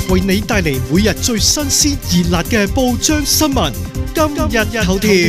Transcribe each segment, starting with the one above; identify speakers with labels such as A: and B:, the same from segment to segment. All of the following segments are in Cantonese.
A: 為你帶嚟每日最新鮮熱辣嘅報章新聞。今日頭條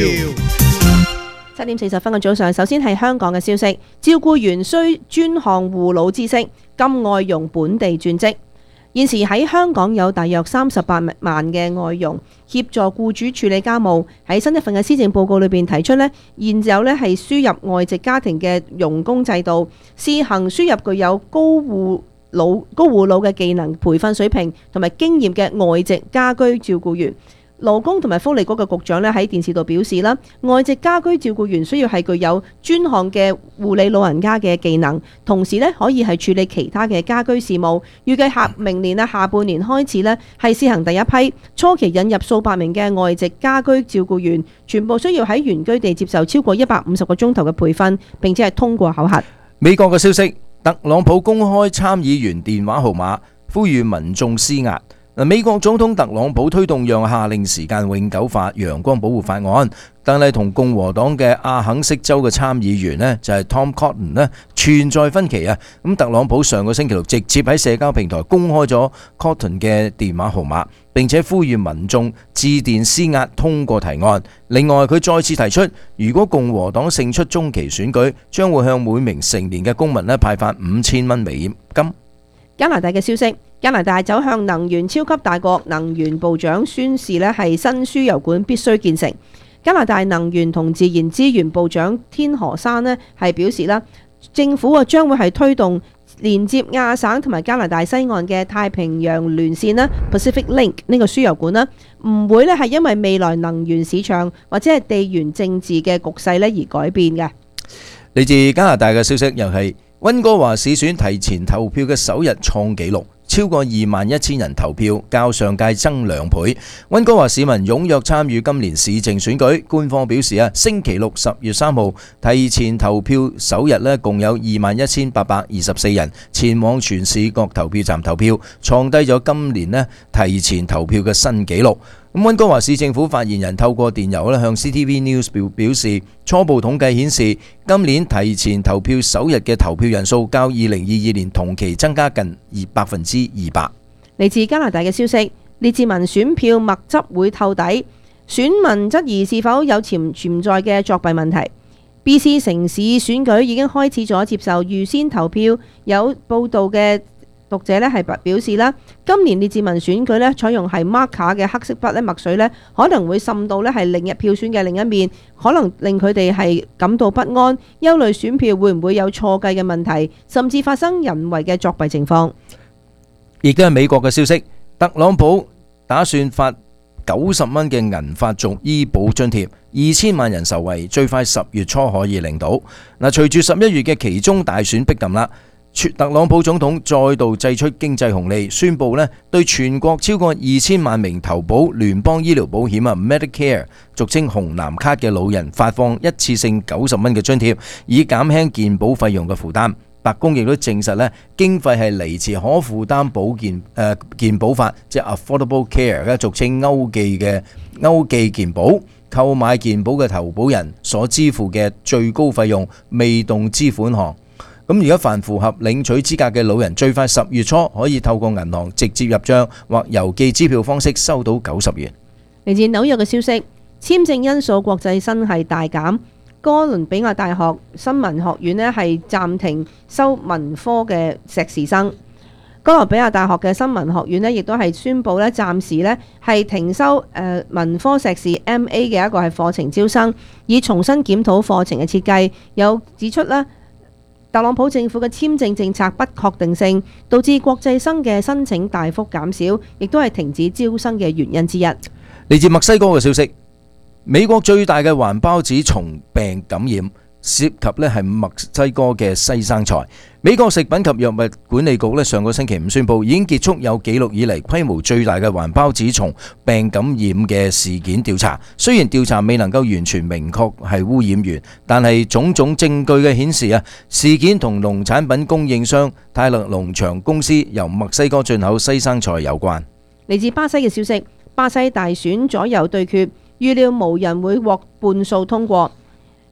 B: 7:40嘅早上，首先係香港嘅消息。照顧員需專項護老知識，禁外傭本地轉職。現時喺香港有大約38萬嘅外傭協助僱主處理家務。喺新一份嘅施政報告裏邊提出呢，現有呢係輸入外籍家庭嘅傭工制度，試行輸入具有高護老嘅技能培訓水平同埋經驗嘅外籍家居照顧員。勞工同埋福利局嘅局長咧喺電視度表示啦，外籍家居照顧員需要係具有專項嘅護理老人家嘅技能，同時咧可以係處理其他嘅家居事務。預計明年下半年開始咧係試行第一批，初期引入數百名嘅外籍家居照顧員，全部需要喺原居地接受超過150個鐘頭嘅培訓，並且係通過考核。
C: 美國嘅消息，特朗普公開參議員電話號碼，呼籲民眾施壓。美國總統特朗普推動讓夏令時間永久化陽光保護法案，但係同共和黨嘅阿肯色州嘅參議員呢，就係 Tom Cotton 呢存在分歧啊。咁特朗普上個星期六直接喺社交平台公開咗 Cotton 嘅電話號碼，並且呼籲民眾致電施壓通過提案。另外，佢再次提出，如果共和黨勝出中期選舉，將會向每名成年嘅公民呢派發$5000美金。
B: 加拿大嘅消息，加拿大走向能源超級大國，能源部長宣示呢係新輸油管必須建成。加拿大能源同自然資源部長天河山呢係表示啦，政府將會係推動連接亞省同埋加拿大西岸嘅太平洋連線啦 Pacific Link 呢個輸油管啦，唔會呢係因為未來能源市場或者係地緣政治嘅局勢呢而改變嘅。
C: 嚟自加拿大嘅消息又係溫哥華市選提前投票嘅首日創紀錄，超過21000人投票，較上屆增2倍。溫哥華市民踴躍參與今年市政選舉。官方表示星期六10月3號提前投票首日共有21824人前往全市各投票站投票，創低咗今年提前投票嘅新紀錄。溫哥華市政府發言人透過電郵向 CTV News 表示，初步統計顯示，今年提前投票首日嘅投票人數較2022年同期增加近200%。
B: 嚟自加拿大嘅消息，列治文選票墨汁會透底，選民質疑是否有潛在嘅作弊問題。BC 城市選舉已經開始咗接受預先投票，有報道嘅讀者咧係表示啦，今年列治文選舉咧採用係 marker 嘅黑色筆咧墨水咧，可能會滲到咧係另一票選嘅另一面，可能令佢哋係感到不安，憂慮選票會唔會有錯計嘅問題，甚至發生人為嘅作弊情況。
C: 亦都係美國嘅消息，特朗普打算發$90嘅銀髮族醫保津貼，2000萬人受惠，最快10月初可以領到。隨住11月嘅期中大選逼近啦，特朗普總統再度祭出經濟紅利，宣布對全國超過2000萬名投保聯邦醫療保險Medicare 俗稱紅藍卡嘅老人發放一次性$90嘅津貼，以減輕健保費用嘅負擔。白宮亦都證實經費係嚟自可負擔健保法，即係 Affordable Care 俗稱歐記健保。購買健保嘅投保人所支付嘅最高費用未動支款項。咁如果凡符合領取資格嘅老人，最快10月初可以透過銀行直接入帳或郵寄支票方式收到$90。
B: 嚟自紐約嘅消息，簽證因素國際生係大減，哥倫比亞大學新聞學院係暫停收文科嘅碩士生。哥倫比亞大學嘅新聞學院亦都係宣布暫時係停收文科碩士 MA 嘅一個係課程招生，以重新檢討課程嘅設計。有指出特朗普政府嘅簽證政策不確定性，導致國際生嘅申請大幅減少，亦都係停止招生嘅原因之一。
C: 嚟自墨西哥嘅消息，美國最大嘅環孢子蟲病感染涉及係墨西哥嘅西生菜。美國食品及藥物管理局上個星期五宣布，已經結束有記錄以嚟規模最大嘅環孢子蟲病感染嘅事件調查。雖然調查未能夠完全明確係污染源，但係種種證據嘅顯示事件同農產品供應商泰勒農場公司由墨西哥進口西生菜有關。
B: 嚟自巴西嘅消息，巴西大選左右對決，預料無人會獲半數通過。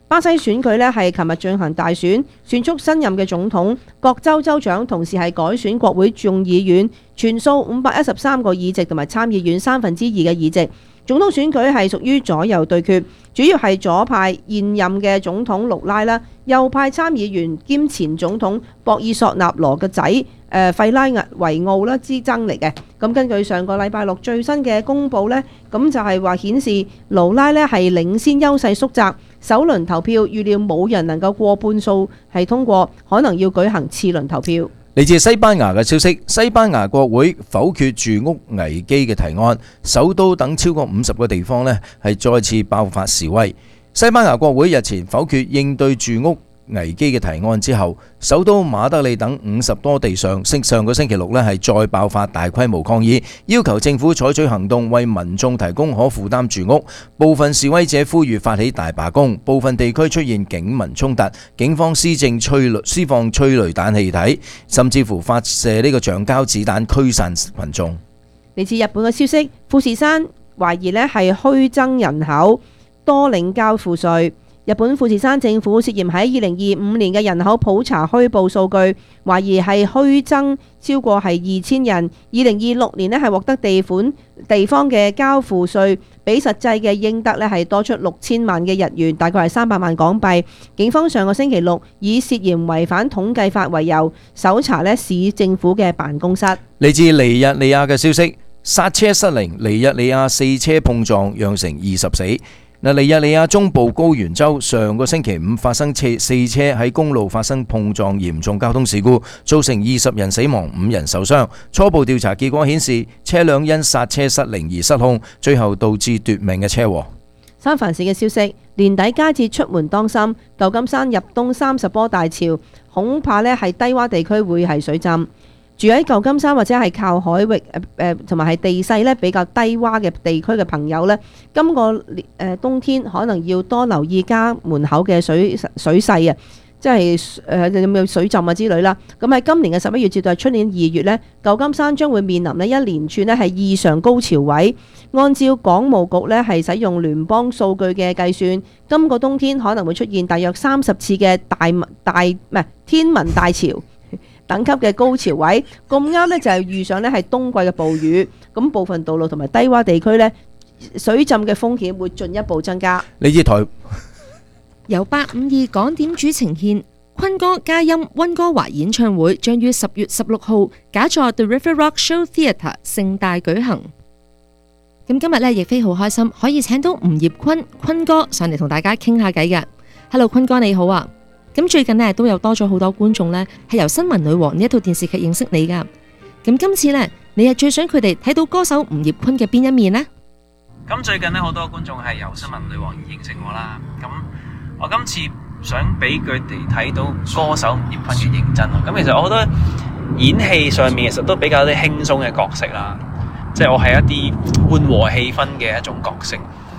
B: 巴西選舉呢係琴日進行大選，選出新任嘅總統，各州州長同時係改選國會眾議院，全數513個議席同埋參議院2/3嘅議席。總統選舉係屬於左右對決，主要係左派現任嘅總統盧拉啦，右派參議員兼前總統博爾索納羅嘅仔費拉維奧啦之爭嚟嘅。咁根據上個禮拜六最新嘅公佈呢，咁就係話顯示盧拉呢係領先優勢縮窄，首輪投票預料冇人能夠過半數係通過，可能要舉行次輪投票。
C: 嚟自西班牙嘅消息，西班牙國會否決住屋危機嘅提案，首都等超過50個地方呢係再次爆發示威。西班牙國會日前否決應對住屋危機嘅提案之後，首都馬德里等50多地上個星期六呢係再爆發大規模抗議，要求政府採取行動為民眾提供可負擔住屋。部分示威者呼籲發起大罷工，部分地區出現警民衝突，警方施放催淚彈氣體，甚至乎發射呢個橡膠子彈驅散群眾。
B: 嚟自日本嘅消息，富士山懷疑呢係虛增人口，多領交賦稅。日本富士山政府涉嫌喺2025年嘅人口普查虛報數據，懷疑係虛增超過係2000人。2026年呢係獲得地方嘅交付稅，比實際嘅應得呢係多出6000萬嘅日元，大概係300萬港幣。警方上個星期六以涉嫌違反統計法為由，搜查呢市政府嘅辦公室。
C: 嚟自尼日利亞嘅消息，剎車失靈，尼日利亞4車碰撞，釀成20死。尼日利亞中部高原州上個星期五發生4車喺公路發生碰撞，嚴重交通事故，造成20人死亡，5人受傷。初步調查結果顯示，車輛因剎車失靈而失控，最後導致奪命嘅車禍。
B: 三藩市嘅消息，年底佳節出門當心，舊金山入冬30波大潮，恐怕呢係低洼地區會係水浸。住喺舊金山或者係靠海域同埋係地勢咧比較低洼嘅地區嘅朋友呢，今個冬天可能要多留意家門口嘅水勢啊，即係有冇水浸啊之類啦。咁喺今年嘅11月至到出年2月呢，舊金山將會面臨呢一連串呢係異常高潮位。按照港務局呢係使用聯邦數據嘅計算，今個冬天可能會出現大約30次嘅天文大潮等級嘅高潮位，咁啱呢就係遇上呢係冬季嘅暴雨，咁部分道路同埋低洼地區呢，水浸嘅風險會進一步增加。
C: 呢支台
D: 由852港點主呈獻坤哥嘉音溫哥華演唱會，將於10月16號假座 The River Rock Show Theatre 盛大舉行。咁今日呢亦非好開心，可以請到吳業坤哥上嚟同大家傾下偈嘅。Hello， 坤哥你好啊！咁最近呢都有多咗好多觀眾呢係由新聞女王呢一套電視劇認識你噶。咁今次呢，你係最想佢哋睇到歌手吳業坤嘅邊一面呢？
E: 咁最近呢，好多觀眾係由新聞女王而認識我啦。咁我今次想俾佢哋睇到歌手吳業坤嘅認真。咁其實我覺得演戲上面其實都比較啲輕鬆嘅角色啦，即係我係一啲緩和氣氛嘅一種角色。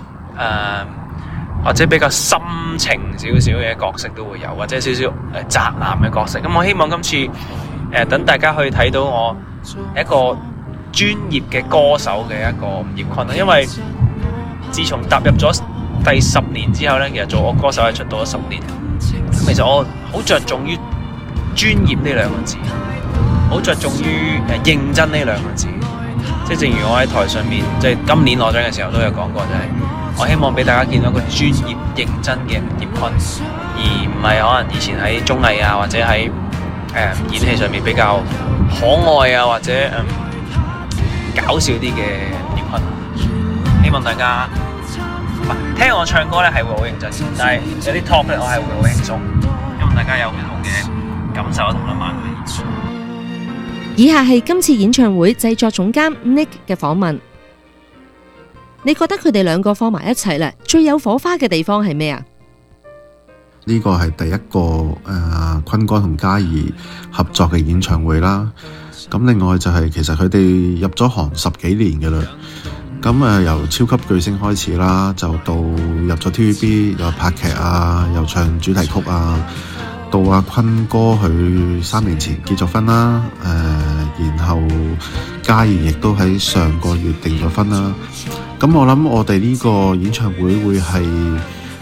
E: 或者比較深情少少嘅角色都會有，或者少少宅男嘅角色。咁我希望今次等大家去睇到我一個專業嘅歌手嘅一個吳業坤啦。因為自從踏入咗第10年之後呢，其實做我歌手係出道咗10年。其實我好着重於專業呢兩個字，好着重於認真呢兩個字。即係正如我喺台上面，即係今年攞獎嘅時候都有講過，就係我希望俾大家見到一個專業認真嘅吳業坤，而唔係可能以前喺綜藝啊或者喺演戲上面比較可愛啊或者搞笑啲嘅吳業坤。希望大家聽我唱歌咧係會好認真，但係有啲 talk 咧我係會好輕鬆，希望大家有唔同嘅感受同諗法。
D: 以下係今次演唱會製作總監 Nick 嘅訪問。你覺得佢哋兩個放埋一齊咧，最有火花嘅地方係咩啊？
F: 呢個係第一個坤哥同嘉儀合作嘅演唱會啦。咁另外就係其實佢哋入咗行10幾年嘅啦。咁由超級巨星開始啦，就到入咗 TVB 又拍劇啊，又唱主題曲啊。到阿坤哥佢3年前結咗婚啦，然後嘉儀亦都喺上個月訂咗婚啦。咁我諗我哋呢個演唱會會係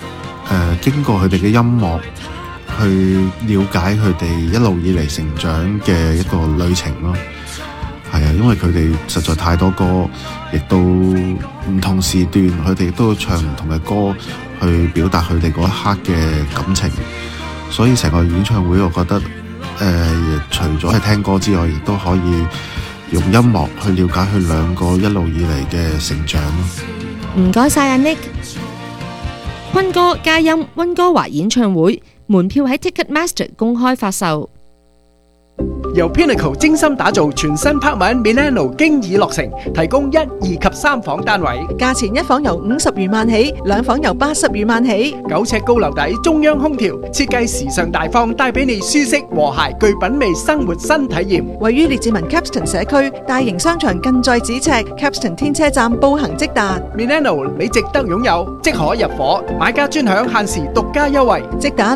F: 經過佢哋嘅音樂去了解佢哋一路以嚟成長嘅一個旅程咯。係啊，因為佢哋實在太多歌，亦都唔同時段，佢哋都唱唔同嘅歌去表達佢哋嗰一刻嘅感情。所以成個演唱會，我覺得除咗係聽歌之外，亦都可以用音樂去了解佢兩個一路以嚟嘅成長咯。
D: 唔該晒阿 Nick。坤哥嘉音溫哥華演唱會門票喺 Ticketmaster 公開發售。
G: 由 Pinnacle 精心打造全新 Parkman Milano 經已落成，提供1、2及3房單位，
H: 價錢一房由50餘萬起，2房由80餘萬起。
G: 9尺高樓底，中央空調，設計時尚大方，帶俾你舒適和諧具品味生活新體驗。
H: 位於列治文 Capston 社區，大型商場近在咫尺 ，Capston 天車站步行即達。
G: Milano 你值得擁有，即可入伙，買家專享限時獨家優惠，
H: 即打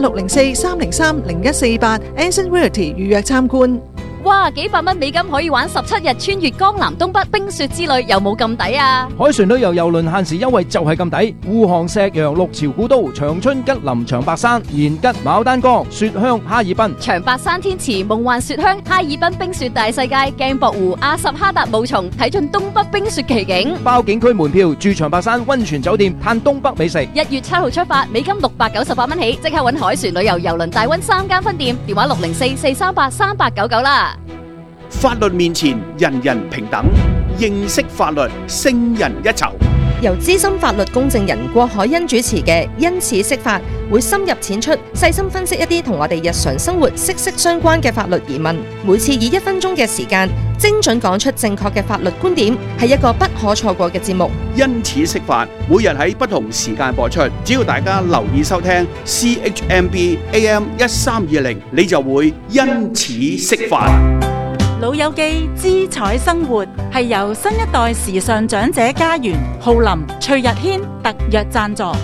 H: 604-303-0148 Anson Realty 預約參觀。
I: 哇！幾百蚊美金可以玩17日穿越江南東北冰雪之旅，有冇咁抵啊？
J: 海船旅遊郵輪限時優惠就係咁抵，護航石洋、六朝古都、長春吉林、長白山、延吉、牡丹江、雪鄉、哈爾濱、
I: 長白山天池、夢幻雪鄉、哈爾濱冰雪大世界、鏡泊湖、阿什哈達霧叢，睇盡東北冰雪奇景。
J: 包景區門票，住長白山溫泉酒店，嘆東北美食。
I: 1月7號出發，美金698蚊起，即刻搵海船旅遊郵輪大溫3間分店，電話604-438-3899啦。
K: 法律面前人人平等，認識法律勝人一籌。
D: 由資深法律公證人郭海欣主持嘅因此釋法，會深入淺出，細心分析一啲同我哋日常生活息息相關嘅法律疑問。每次以1分鐘嘅時間，精準講出正確嘅法律觀點，係一個不可錯過嘅節目。
K: 因此釋法，每日喺不同時間播出，只要大家留意收聽 CHMB AM 1320，你就會因此釋法。
L: 老友記姿彩生活係由新一代時尚長者家園浩林、崔日軒特約贊助。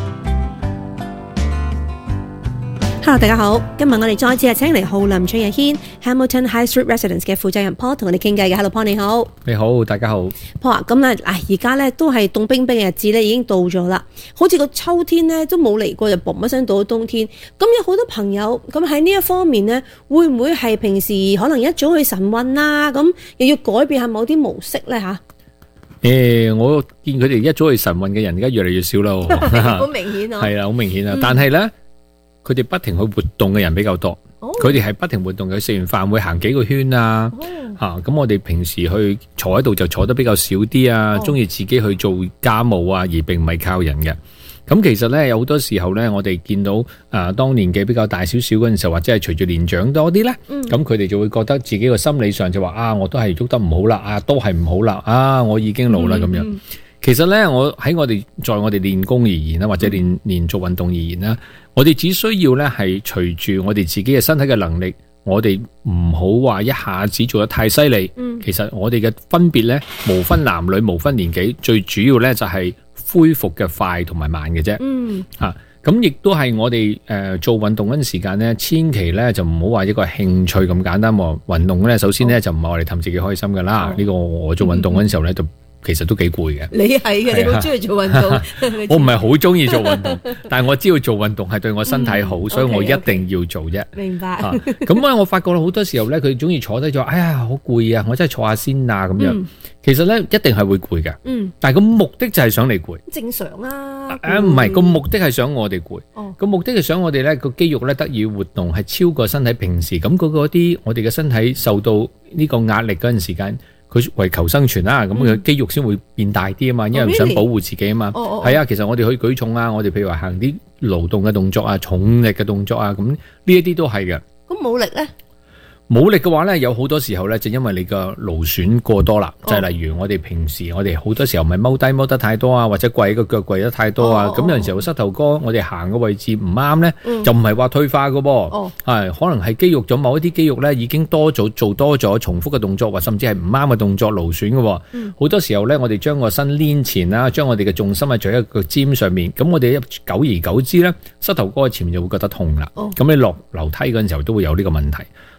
B: Hello， 大家好，今日我哋再次係請嚟浩林、崔日軒 Hamilton High Street Residence 嘅負責人 Paul 同我哋傾偈嘅。Hello， Paul 你好。
M: 你好，大家好。
B: Paul 啊，咁咧，而家咧都係凍冰冰嘅日子咧，已經到咗啦。好似個秋天咧都冇嚟過，就嘣一聲到咗冬天。咁有好多朋友咁喺呢一方面咧，會唔會係平時可能一早去晨運啊？咁又要改變下某啲模式咧吓？
M: 我見佢哋一早去晨運嘅人，而家越嚟越少啦。
B: 好明顯啊。係
M: 啊，好明顯啊。但係咧，佢哋不停去活動嘅人比較多。佢哋係不停活動，佢食完飯會行幾個圈啊。咁我哋平時去坐喺度就坐得比較少啲啊，中意自己去做家務啊，而並唔係靠人嘅。咁其實咧有好多時候咧，我哋見到當年紀比較大少少嗰陣時候，或者係隨住年長多啲咧，咁佢哋就會覺得自己個心理上就話我都係喐得唔好啦，都係唔好啦，我已經老啦咁樣。其實咧，在我哋練功而言啦，或者練做運動而言啦，我哋只需要咧係隨住我哋自己嘅身體嘅能力，我哋唔好話一下子做得太犀利。其實我哋嘅分別咧，無分男女，無分年紀，最主要咧就係恢復嘅快同埋慢嘅啫。咁亦都係我哋做運動嗰陣時間咧，千祈咧就唔好話一個興趣咁簡單喎。運動咧，首先咧就唔係我哋氹自己開心噶啦。呢個我做運動嗰陣時候咧就。其實都幾攰嘅，
B: 你係嘅，你好中意做運動。
M: 我唔係好中意做運動，但係我知道做運動係對我身體好，所以我一定要做啫。
B: 明白。
M: 咁我發覺好多時候咧，佢中意坐低咗，哎呀，好攰啊，我真係坐下先啊咁樣。其實咧，一定係會攰嘅。但係個目的就係想你攰。
B: 正常啊。
M: 唔係，個目的係想我哋攰。個目的係想我哋咧個肌肉咧得以活動，係超過身體平時咁嗰啲我哋嘅身體受到呢個壓力嗰陣時間。佢為求生存啦，咁佢肌肉先會變大啲啊嘛，因為唔想保護自己啊嘛。係啊，其實我哋可以舉重啊，我哋譬如話行啲勞動嘅動作啊、重力嘅動作啊，咁呢一啲都係嘅。
B: 咁冇力咧？
M: 冇力嘅話咧，有好多時候咧，就因為你個勞損過多啦，就係例如我哋平時我哋好多時候咪踎得太多啊，或者跪個腳跪得太多啊，咁有陣時候膝頭哥我哋行嘅位置唔啱咧，就唔係話退化嘅噃，係可能係肌肉咗某一啲肌肉咧已經多咗做多咗重複嘅動作，或甚至係唔啱嘅動作勞損嘅。好多時候咧，我哋將個身攣前啦，將我哋嘅重心係在一個尖上面，咁我哋久而久之咧，膝頭哥嘅前面就會覺得痛啦。咁你落樓梯嗰陣時候都會有呢個問題。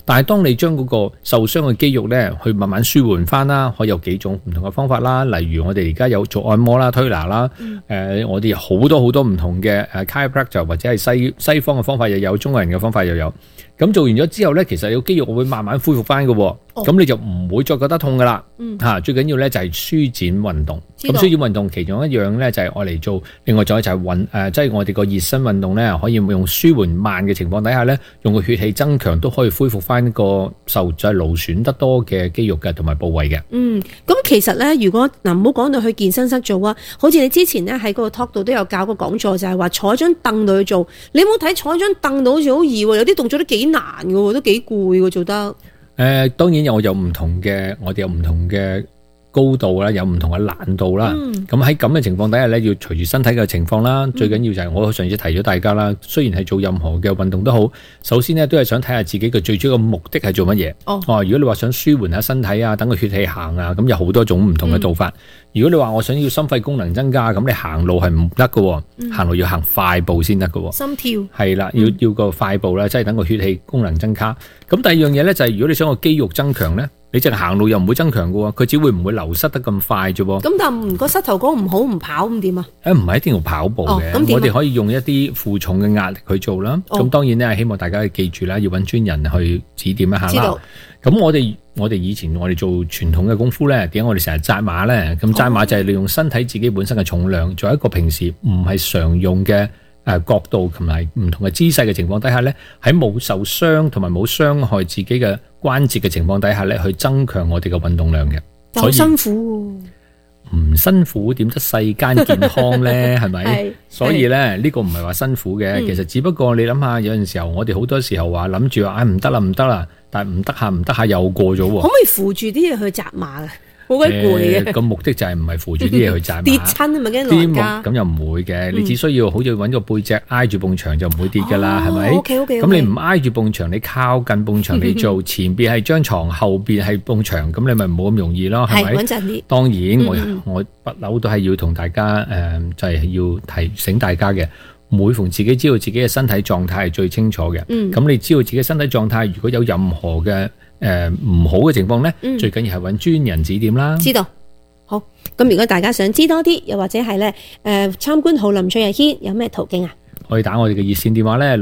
M: 但係當你將嗰個受傷嘅肌肉咧，去慢慢舒緩翻啦，可以有幾種唔同嘅方法啦。例如我哋而家有做按摩啦、推拿啦，我哋有好多唔同嘅chiropractor 或者係西方嘅方法又有，中國人嘅方法又有。咁做完咗之後咧，其實個肌肉會慢慢恢復翻嘅，咁你就唔會再覺得痛噶啦。最緊要咧就係舒展運動。咁舒展運動其中一樣咧就係我嚟做，另外仲有就係即係我哋個熱身運動咧，可以用舒緩慢嘅情況底下咧，用個血氣增強都可以恢復翻個受就係勞損得多嘅肌肉嘅同埋部位嘅。
B: 咁其實咧，如果唔好講到去健身室做啊，好似你之前咧喺嗰個 talk 度都有教過講座，就係話坐張凳度去做。你有冇睇坐張凳度好似好易喎？有啲動作都幾難嘅喎，都幾攰喎做得。
M: 當然我哋有唔同嘅高度啦，有唔同嘅難度啦。咁喺咁嘅情況底下咧，要隨住身體嘅情況啦。最緊要就係我上次提咗大家啦，雖然係做任何嘅運動都好，首先咧都係想睇下自己嘅最主要嘅目的係做乜嘢。如果你話想舒緩下身體啊，等個血氣行啊，咁有好多種唔同嘅做法。如果你話我想要心肺功能增加，咁你行路係唔得嘅，行路要行快步先得嘅。
B: 心跳
M: 係啦，要個快步啦，即係等個血氣功能增加。咁第二樣嘢咧就係如果你想個肌肉增強咧，你淨係行路又唔會增強嘅，佢只會唔會流失得咁快啫。
B: 咁但係個膝頭哥唔好唔跑咁點啊？唔
M: 係一定要跑步嘅，我哋可以用一啲負重嘅壓力去做啦。咁當然咧，希望大家記住啦，要揾專人去指點一下啦。咁我哋以前我哋做傳統嘅功夫咧，點解我哋成日紮馬咧？咁紮馬就係利用身體自己本身嘅重量，做一個平時唔係常用嘅角度同埋唔同嘅姿勢嘅情況底下咧，喺冇受傷同埋冇傷害自己嘅關節嘅情況底下咧，去增強我哋嘅運動量嘅。
B: 好辛苦喎，
M: 唔辛苦點得世間健康咧？係咪？所以咧呢個唔係話辛苦嘅，其實只不過你諗下，有陣時候我哋好多時候話諗住話唔得啦，但係唔得下又過咗喎。
B: 可唔可以扶住啲嘢去紮馬啊？好鬼攰嘅。
M: 個目的就係唔係扶住啲嘢去紮馬，
B: 跌親啊嘛，驚老人家。
M: 咁又唔會嘅，你只需要好似揾個背脊挨住埲牆就唔會跌噶啦，係咪
B: ？OK。
M: 咁你唔挨住埲牆，你靠近埲牆嚟做，前邊係張床，後邊係埲牆，咁你咪冇咁容易咯，係咪？
B: 穩陣啲。
M: 當然，我不嬲都係要同大家就係要提醒大家嘅。每逢自己知道自己嘅身體狀態係最清楚嘅，咁你知道自己身體狀態，如果有任何嘅唔好嘅情況呢，最緊要係揾專人指點啦。
B: 知道。好，咁如果大家想知多啲，又或者係咧參觀浩林翠日軒，有咩途徑啊？
M: 可以打我哋嘅熱線電話呢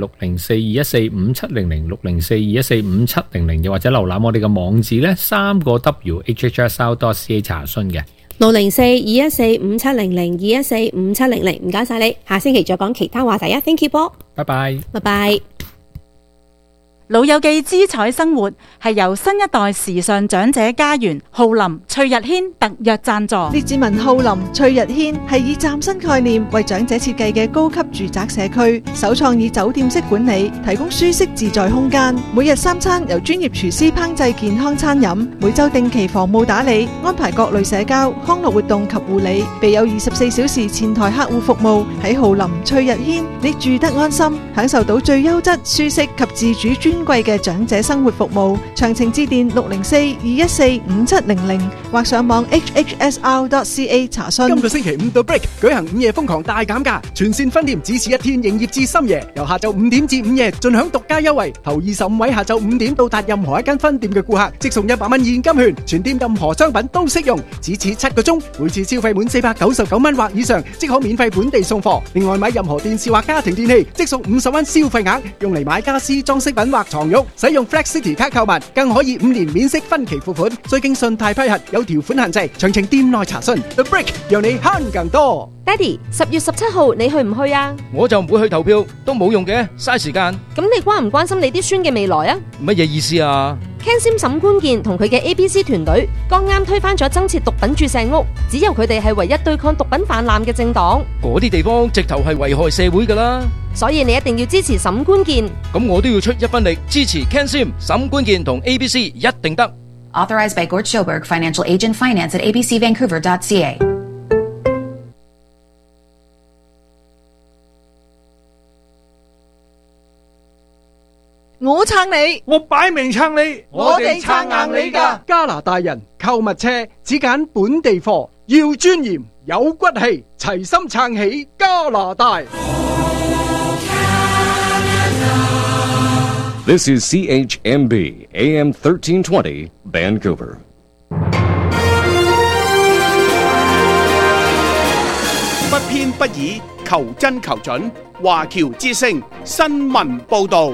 M: ，604-214-5700 604-214-5700，又或者瀏覽我哋嘅網址呢，3個WHHSR.ca 查詢嘅。
B: 604-214-5700 214-5700，唔該晒你，下星期再講其他話題啊 ！Thank you，波，
M: 拜拜，
B: 拜拜。
L: 老友記姿彩生活係由新一代時尚長者家園浩林翠日軒特約贊助。
H: 列治文浩林翠日軒係以嶄新概念為長者設計嘅高級住宅社區，首創以酒店式管理，提供舒適自在空間。每日3餐由專業廚師烹製健康餐飲，每週定期房務打理，安排各類社交康樂活動及護理，備有24小時前台客戶服務。喺浩林翠日軒，你住得安心，享受到最優質、舒適及自主尊貴嘅長者生活服務。詳情致電604-214-5700或上網 hhsr.ca 查詢。
G: 今個星期5到 Break 舉行午夜瘋狂大減價，全線分店只此一天，營業至深夜，由下晝5點至午夜盡享獨家優惠。頭25位下晝5點到達任何一間分店嘅顧客，即送100蚊現金券，全店任何商品都適用。只此7個鐘，每次消費滿499蚊或以上，即可免費本地送貨。另外買任何電視或家庭電器，即送50蚊消費額，用嚟買家私裝飾品或床褥。使用 Flex City 卡購物，更可以5年免息分期付款，需經信貸批核，有條款限制。詳情店內查詢。The Break 讓你慳更多。
D: Daddy， 10月17號你去唔去啊？
J: 我就唔會去投票，都冇用嘅，嘥時間。
D: 咁你關唔關心你啲孫嘅未來啊？
J: 乜嘢意思啊
D: ？Ken Sim 沈官健同佢嘅 ABC 團隊剛啱推翻咗增設毒品注射屋，只有佢哋係唯一對抗毒品泛濫嘅政黨。
J: 嗰啲地方直頭係危害社會㗎啦。
D: 所以你一定要支持沈官健。
J: 咁我都要出一分力支持 Ken Sim 沈官健同 ABC 一定得。
N: Authorized by Gort Schoberg, Financial Agent Finance at abcvancouver.ca。
H: 我撐你，
G: 我擺明撐你，
H: 我哋撐硬你㗎。
G: 加拿大人購物車只揀本地貨，要尊嚴有骨氣，齊心撐起加拿大。
O: This is CHMB AM 1320 Vancouver.
K: 不偏不倚，求真求準。華僑之聲新聞報導。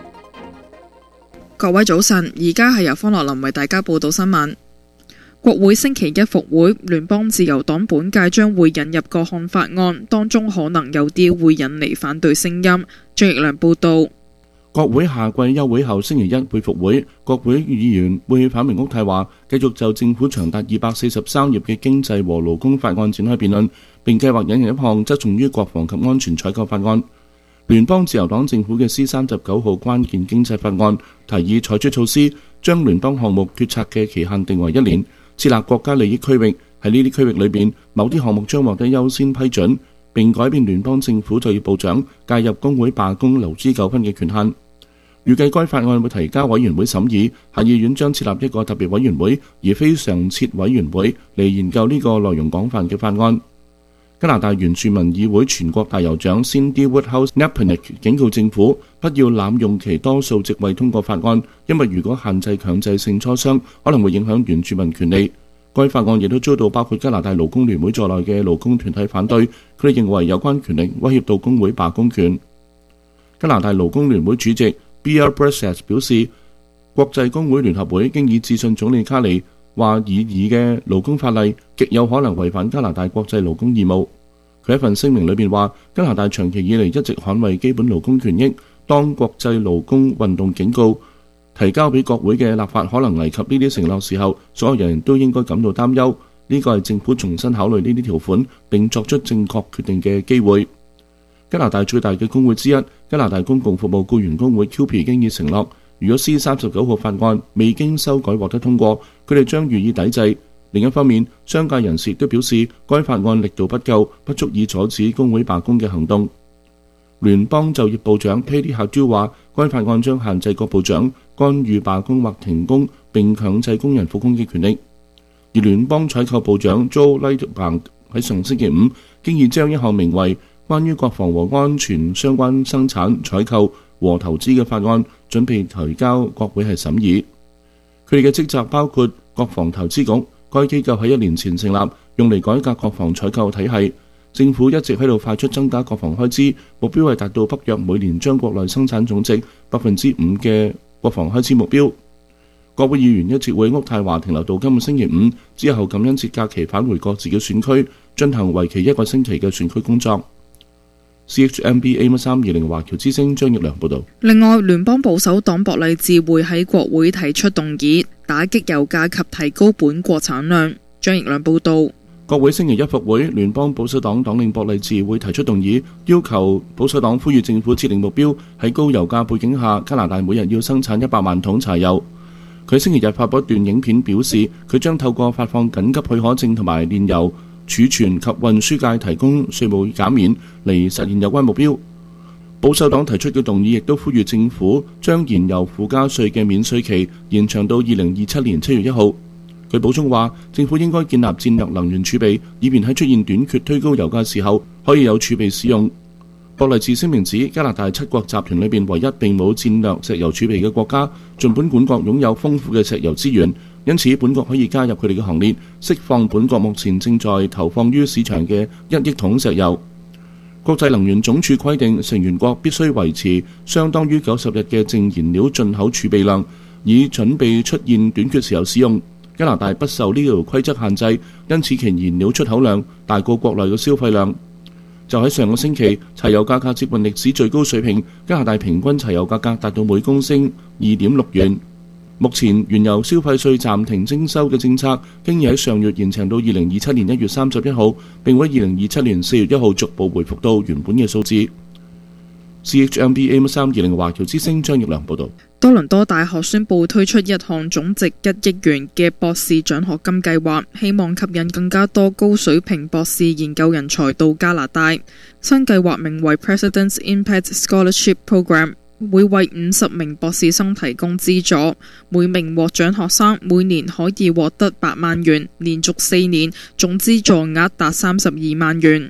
P: 各位早晨，而家係由方樂林為大家報道新聞。國會星期一復會，聯邦自由黨本屆將會引入各項法案，當中可能有啲會引嚟反對聲音。張奕良報導。
Q: 國會夏季休會後星期一會復會，國會議員會反明屋太話，繼續就政府長達243頁嘅經濟和勞工法案展開辯論，並計劃引入一項側重於國防及安全採購法案。聯邦自由黨政府嘅 C39號關鍵經濟法案提議採取措施，將聯邦項目決策嘅期限定為1年，設立國家利益區域，喺呢啲區域裏邊，某啲項目將獲得優先批准，並改變聯邦政府就業部長介入工會罷工勞資糾紛嘅權限。預計該法案會提交委員會審議，下議院將設立一個特別委員會，而非常設委員會嚟研究呢個內容廣泛嘅法案。加拿大原住民議會全國大酋長 Cindy Woodhouse-Nepinick 警告政府不要濫用其多數席位通過法案，因為如果限制強制性磋商，可能會影響原住民權利。該法案亦都遭到包括加拿大勞工聯會在內嘅勞工團體反對，佢哋認為有關權力威脅到工會罷工權。加拿大勞工聯會主席Bill Bressett 表示，國際工會聯合會經已致信總理卡里，話擬議嘅勞工法例極有可能違反加拿大國際勞工義務。佢一份聲明裏邊話，加拿大長期以嚟一直捍衛基本勞工權益，當國際勞工運動警告提交俾國會嘅立法可能危及呢啲承諾時候，所有人都應該感到擔憂。呢個係政府重新考慮呢啲條款並作出正確決定嘅機會。加拿大最大嘅工會之一，加拿大公共服務僱員工會 QP 經已承諾，如果 C39號法案未經修改獲得通過，佢哋將予以抵制。另一方面，商界人士亦都表示，該法案力度不夠，不足以阻止工會罷工嘅行動。聯邦就業部長 Patty Hajdu 話，該法案將限制各部長干預罷工或停工並強制工人復工嘅權力。而聯邦採購部長 Joe Lightbank 喺上星期五經已將一項名為關於國防和安全相關生產、採購和投資嘅法案準備提交國會係審議。佢哋嘅職責包括國防投資局，該機構喺1年前成立，用嚟改革國防採購體系。政府一直喺度快速增加國防開支，目標係達到北約每年將國內生產總值5%嘅國防開支目標。國會議員一直會屋太華停留到今個星期五，之後感恩節假期返回各自嘅選區，進行為期1個星期嘅選區工作。CHMB AM320 華僑之聲張奕良報道。
P: 另外，聯邦保守黨博勵智會喺國會提出動議，打擊油價及提高本國產量。張奕良報道。
Q: 國會星期一復會，聯邦保守黨黨領博勵智會提出動議，要求保守黨呼籲政府設定目標，喺高油價背景下，加拿大每日要生產100萬桶柴油。佢星期日發布一段影片，表示佢將透過發放緊急許可證同埋煉油儲存及運輸界提供稅務減免嚟實現有關目標。保守黨提出嘅動議亦都呼籲政府將燃油附加稅嘅免稅期延長到2027年7月1號。佢補充話，政府應該建立戰略能源儲備，以便喺出現短缺推高油價時候可以有儲備使用。博勵智聲明指，加拿大7國集團裏邊唯一並冇戰略石油儲備嘅國家，儘管本國擁有豐富嘅石油資源，因此本國可以加入佢哋嘅行列，釋放本國目前正在投放於市場嘅1億桶石油。國際能源總署規定，成員國必須維持相當於90日嘅淨燃料進口儲備量，以準備出現短缺時候使用。加拿大不受呢條規則限制，因此其燃料出口量大過國內嘅消費量。就喺上個星期，柴油價格接近歷史最高水平，加拿大平均柴油價格達到每公升2.6元。目前原油消費稅暫停徵收嘅政策，經已喺上月延長到2027年1月31號，並會喺2027年4月1號逐步回復到原本嘅數字。CHMB AM320 華僑之聲張奕良報導。
P: 多倫多大學宣布推出一項總值1億元嘅博士獎學金計劃，希望吸引更加多高水平博士研究人才到加拿大。新計劃名為 President's Impact Scholarship Program， 會為50名博士生提供資助，每名獲獎學生每年可以獲得8萬元，連續4年總資助額達32萬元。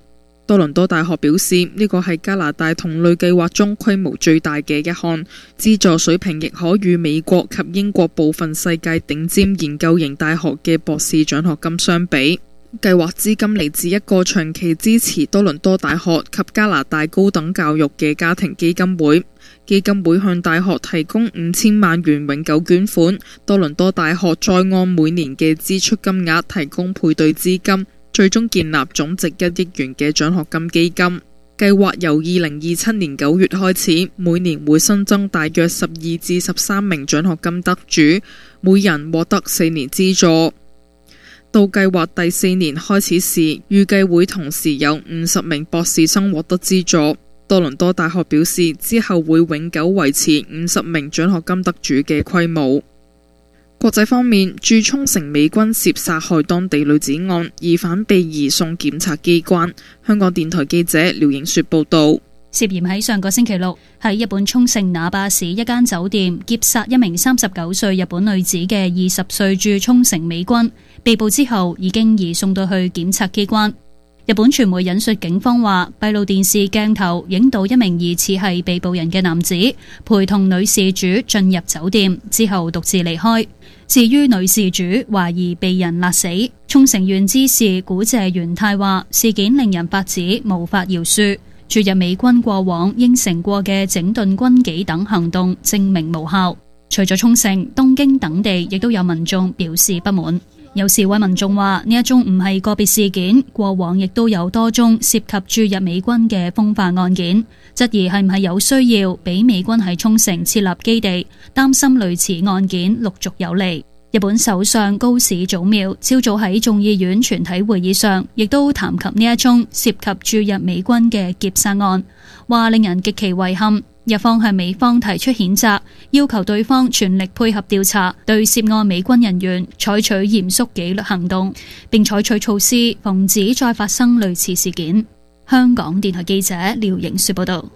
P: 多倫多大學表示，呢個係加拿大同類計劃中規模最大嘅一項，資助水平亦可與美國及英國部分世界頂尖研究型大學嘅博士獎學金相比。計劃資金嚟自一個長期支持多倫多大學及加拿大高等教育嘅家庭基金會。基金會向大學提供5000萬元永久捐款，多倫多大學再按每年嘅支出金額提供配對資金，最終建立總值1億元嘅獎學金基金。計劃由2027年9月開始，每年會新增大約12至13名獎學金得主，每人獲得4年資助。到計劃第4年開始時，預計會同時有50名博士生獲得資助。多倫多大學表示，之後會永久維持50名獎學金得主嘅規模。國際方面，駐沖繩美軍涉殺害當地女子案，疑犯被移送檢察機關。香港電台記者廖影雪報道。
R: 涉嫌喺上個星期六喺日本沖繩那霸市一間酒店劫殺一名39歲日本女子嘅20歲駐沖繩美軍，被捕之後已經移送到去檢察機關。日本傳媒引述警方話，閉路電視鏡頭影到一名疑似係被捕人嘅男子陪同女事主進入酒店之後獨自離開。至於女事主懷疑被人勒死，沖繩縣知事古謝元太話事件令人髮指，無法饒恕。駐日美軍過往應承過嘅整頓軍紀等行動證明無效。除咗沖繩、東京等地，亦都有民眾表示不滿。有示威民眾話呢一宗唔係個別事件，過往亦都有多宗涉及駐日美軍嘅風化案件，質疑係唔係有需要俾美軍喺沖繩設立基地，擔心類似案件陸續有嚟。日本首相高市早苗朝早喺眾議院全體會議上，亦都談及呢一宗涉及駐日美軍嘅劫殺案，話令人極其遺憾。日方向美方提出譴責，要求對方全力配合調查，對涉案美軍人員採取嚴肅紀律行動，並採取措施防止再發生類似事件。香港電台記者廖瑩雪報道。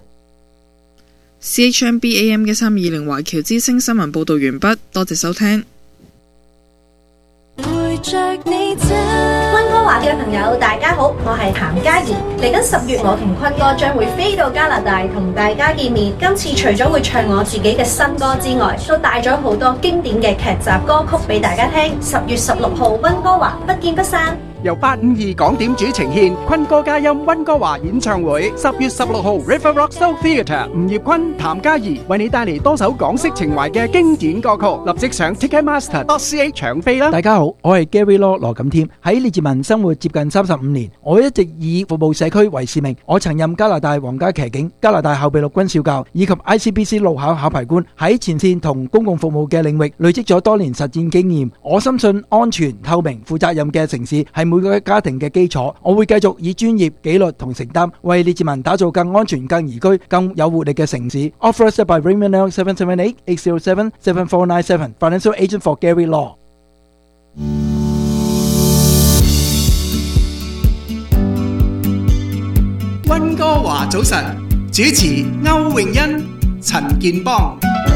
P: CHMB AM 1320華僑之聲新聞報道完畢，多謝收聽。
B: 溫哥華嘅朋友大家好，我係譚嘉怡。嚟緊10月，我同坤哥將會飛到加拿大同大家見面。今次除咗會唱我自己嘅新歌之外，都帶咗好多經典嘅劇集歌曲俾大家聽。10月16號溫哥華不見不散。
G: 由852港點主呈獻坤哥嘉音溫哥華演唱會，10月16號 River Rock Show Theatre，吳業坤、譚嘉怡為你帶嚟多首港式情懷嘅經典歌曲，立即上 Ticketmaster.ca 搶飛啦！
S: 大家好，我係 Gary Law 羅錦添。喺列治文生活接近35年，我一直以服務社區為使命。我曾任加拿大皇家騎警、加拿大後備陸軍少校以及 ICBC 路考考牌官，喺前線同公共服務嘅領域累積咗多年實戰經驗。我深信安全、透明、負責任嘅城市係每個家庭嘅基礎。我會繼續以專業、紀律同承擔，為列治文打造更安全、更宜居、更有活力嘅城市。Authorized by Raymond L 778-807-7497 Financial Agent for Gary Law。
G: 溫哥華早晨，主持歐詠欣、陳健邦。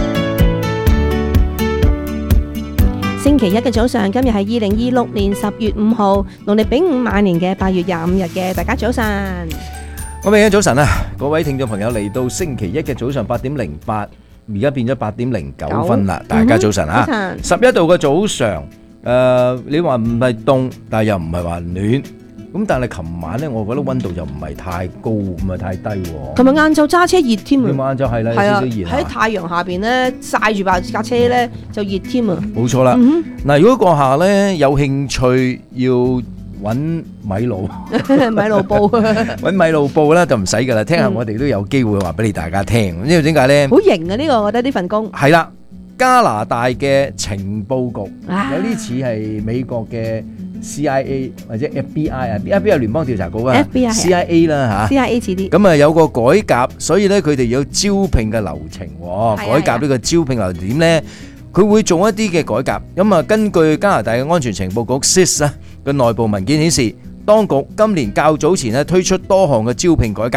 B: 星期一嘅早上，今日係2026年10月5號，農曆丙午晚年嘅8月25日嘅，大家早晨。
C: 我哋嘅早晨啊，各位聽眾朋友，嚟到星期一嘅早上8:08，而家變咗8:09分啦。大家早晨啊！11度嘅早上，你話唔係凍，但係又唔係話暖。咁但係琴晚咧，我覺得溫度就唔係太高，唔係太低。
B: 琴日晏晝揸車熱添啊！
C: 晏晝係啦，有少少熱。
B: 喺太陽下邊咧曬住架車咧就熱添啊！
C: 冇錯啦。嗱，如果閣下咧有興趣要揾米路
B: 布，
C: 揾米路布咧就唔使噶啦。聽下我哋都有機會話俾你大家聽。因為點解咧？
B: 好型啊！呢個我覺得呢份工
C: 係啦，加拿大嘅情報局有啲似係美國嘅。CIA 或者 FBI 啊 ，FBI 係聯邦調查局啊 ，CIA 啦嚇
B: ，CIA 似啲。
C: 咁啊有個改革，所以咧佢哋有招聘嘅流程喎。改革呢個招聘流程點咧？佢會做一啲嘅改革。咁啊，根據加拿大嘅安全情報局 SIS 啊嘅內部文件顯示，當局今年較早前咧推出多項嘅招聘改革，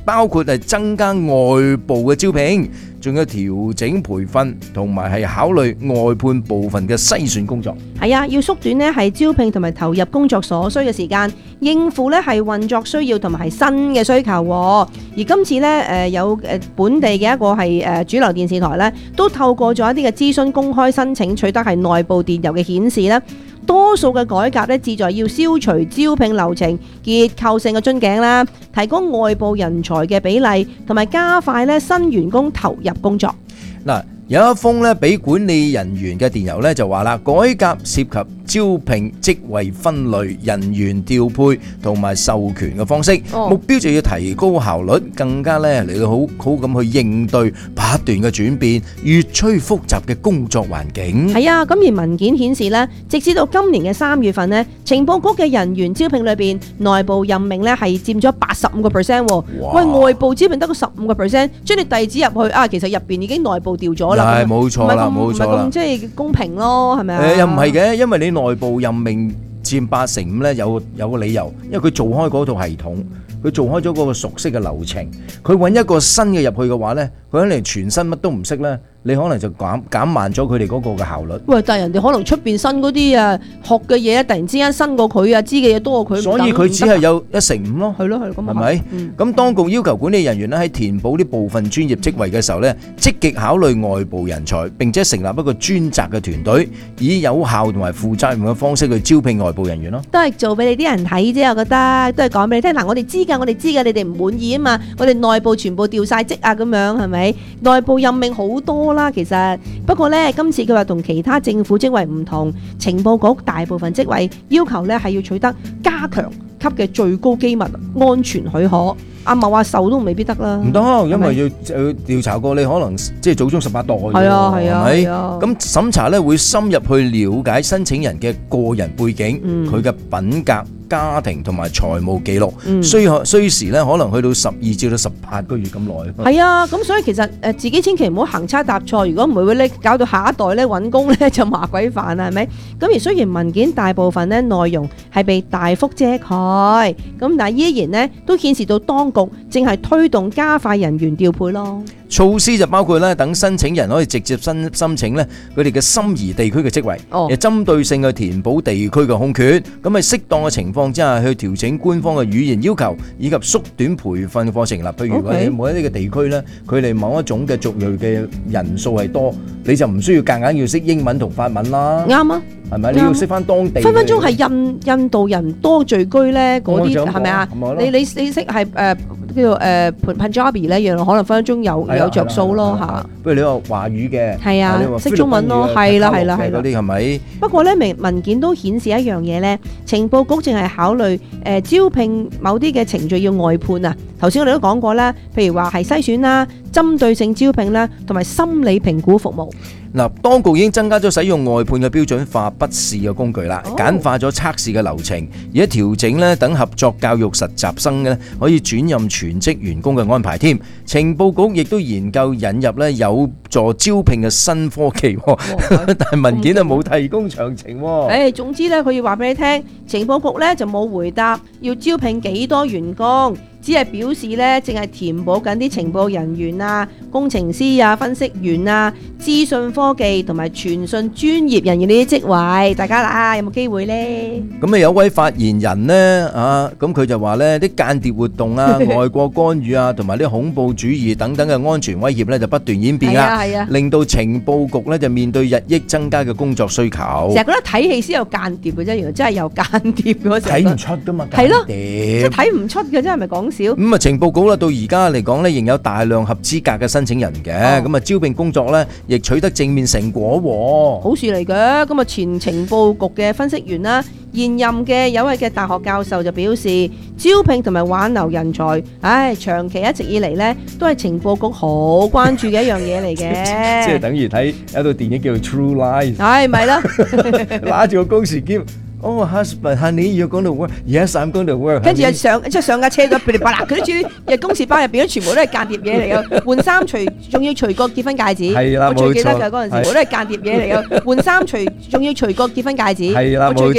C: 包括係增加外部嘅招聘，仲有調整培訓，同埋係考慮外判部分嘅篩選工作。
B: 係啊，要縮短呢係招聘同埋投入工作所需嘅時間，應付呢係運作需要同埋係新嘅需求喎。而今次呢，有本地嘅一個係主流電視台呢，都透過咗一啲嘅諮詢公開申請，取得係內部電郵嘅顯示呢，多數嘅改革呢，旨在要消除招聘流程結構性嘅樽頸啦，提高外部人才嘅比例，同埋加快呢新員工投入工作。
C: 嗱，有一封咧俾管理人員嘅電郵咧就話啦，改革涉及招聘、職位分類、人員調配同埋授權嘅方式，目標就要提高效率，更加咧嚟到好咁去應對不斷嘅轉變、越趨複雜嘅工作環境。
B: 係啊，咁而文件顯示咧，直至到今年嘅3月份咧，情報局嘅人員招聘裏邊，內部任命咧係佔咗85%喎。喂，外部招聘得個15%，將你弟子入去啊，其實入邊已經內部調咗啦。
C: 係冇錯啦，冇錯啦，
B: 唔係咁即係公平咯，係咪啊？
C: 又唔係嘅，因為你內部任命佔85%咧，有個理由，因為佢做開嗰套系統，佢做開咗嗰個熟悉嘅流程，佢揾一個新嘅入去嘅話咧，佢可能全新乜都唔識咧，你可能就減慢咗佢哋嗰個嘅效率。
B: 喂，但係人哋可能出邊新嗰啲啊學嘅嘢，突然之間新過佢啊，知嘅嘢多過佢，
C: 所以佢只係有1/5咯。
B: 係咯，咁
C: 係咪？咁當局要求管理人員咧喺填補呢部分專業職位嘅時候咧，積極考慮外部人才，並且成立一個專責嘅團隊，以有效同埋負責任嘅方式去招聘外部人員咯。
B: 都係做俾你啲人睇啫，我覺得都係講俾你聽。嗱，我哋知㗎，你哋唔滿意啊嘛，我哋內部全部調晒職啊，咁樣係咪？內部任命好多啦，其實。不過呢，今次佢話同其他政府職位唔同，情報局大部分職位要求呢係要取得加強級嘅最高機密安全許可。阿茂話受都未必得啦，
C: 唔得，因為要調查過你可能即係祖宗18代。
B: 係啊，係啊。
C: 咁審查呢會深入去了解申請人嘅個人背景，佢嘅品格、家庭同埋財務記錄，需時咧可能去到12至到18個月咁耐。
B: 係啊，咁所以其實自己千祈唔好行差踏錯，如果唔係會咧搞到下一代咧揾工咧就麻鬼煩啦，係咪？咁而雖然文件大部分咧內容係被大幅遮蓋，咁但係依然咧都顯示到當局正係推動加快人員調配咯。
C: 措施就包括咧，等申請人可以直接申請咧佢哋嘅心儀地區嘅職位，又針對性去填補地區嘅空缺，咁喺適當嘅情況之下去調整官方嘅語言要求，以及縮短培訓嘅課程啦。譬如話你每一啲嘅地區咧，佢哋某一種嘅族裔嘅人數係多，你就唔需要夾硬要識英文同法文啦。
B: 啱啊，
C: 係咪？你要識翻當地。
B: 分分鐘係印度人多聚居咧，嗰啲係咪啊？你識係叫做Punjabi 咧，樣可能分分鐘有着數咯嚇。
C: 不如你話華語嘅，
B: 係啊，識中文咯，係啦
C: 嗰啲係咪？
B: 不過咧，文件都顯示一樣嘢咧，情報局正係考慮招聘某啲嘅程序要外判啊。頭先我哋都講過啦，譬如話係篩選啦、針對性招聘啦，同埋心理評估服務。
C: 嗱，當局已經增加咗使用外判嘅標準化筆試嘅工具啦，簡化咗測試嘅流程，而家調整咧等合作教育實習生咧可以轉任全職員工嘅安排添。情報局亦都研究引入咧有助招聘嘅新科技，但係文件啊冇提供詳情。
B: 總之咧佢要話俾你聽，情報局咧就冇回答要招聘幾多員工。只係表示咧，淨係填補緊啲情報人員啊、工程師啊、分析員啊、資訊科技同埋傳訊專業人員呢啲職位，大家啦有冇機會呢？
C: 咁啊有位發言人呢，咁佢就話呢啲間諜活動啊、外國干預啊，同埋啲恐怖主義等等嘅安全威脅呢，就不斷演變啦，令到情報局呢就面對日益增加嘅工作需求。
B: 成日覺得睇戲先有間諜嘅啫，原來真係有間諜嘅，
C: 睇唔出噶嘛？
B: 係咯，即係睇唔出嘅，真係咪講？
C: 咁啊，情報局啦，到而家嚟講咧，仍有大量合資格嘅申請人嘅，咁啊，招聘工作咧，亦取得正面成果，
B: 好事嚟嘅。咁啊，前情報局嘅分析員啦，現任嘅有位嘅大學教授就表示，招聘同埋挽留人才，長期一直以嚟咧，都係情報局好關注嘅一樣嘢嚟嘅。
C: 即係等於睇有套電影叫做 True Lies，
B: 係咪啦？
C: 拿住個工時劍。Oh husband, honey, you're going to work. Yes, I'm going to work.
B: 跟住上架車嗰噼里啪啦，佢啲住公事包入邊全部都係間諜嘢嚟嘅，換衫除仲要除個結婚戒指。
C: 係啦，
B: 我最記得嘅嗰陣時，我都係間諜嘢嚟嘅，換衫除仲要除個結婚戒指。
C: 係啦，冇錯。